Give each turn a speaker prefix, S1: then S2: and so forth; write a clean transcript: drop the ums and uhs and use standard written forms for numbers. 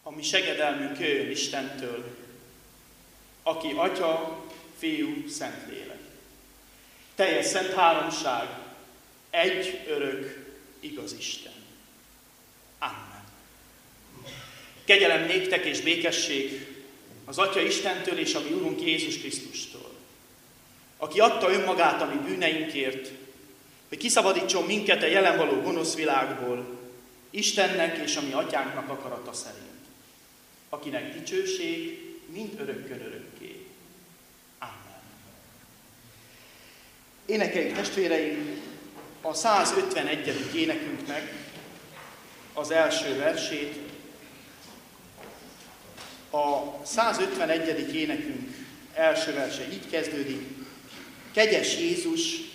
S1: a mi segedelmünk jöjjön Istentől, aki Atya, Fiú, Szentlélek. Teljes szent háromság, egy örök, igaz Isten. Amen. Kegyelem néktek és békesség az Atya Istentől és a mi Urunk Jézus Krisztustól, aki adta önmagát a mi bűneinkért, hogy kiszabadítson minket a jelen való gonosz világból, Istennek és a mi atyánknak akarata szerint, akinek dicsőség mind örökkön örökké. Amen. Énekeljük, testvéreim, a 151. énekünknek az első versét. A 151. énekünk első verse így kezdődik: Kegyes Jézus,